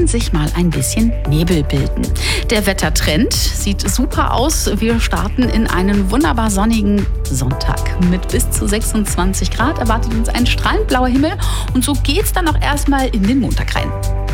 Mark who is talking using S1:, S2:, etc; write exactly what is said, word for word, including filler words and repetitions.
S1: sich mal ein bisschen Nebel bilden. Der Wettertrend sieht super aus. Wir starten in einen wunderbar sonnigen Sonntag. Mit bis zu sechsundzwanzig Grad erwartet uns ein strahlend blauer Himmel. Und so geht's dann auch erstmal in den Montag rein.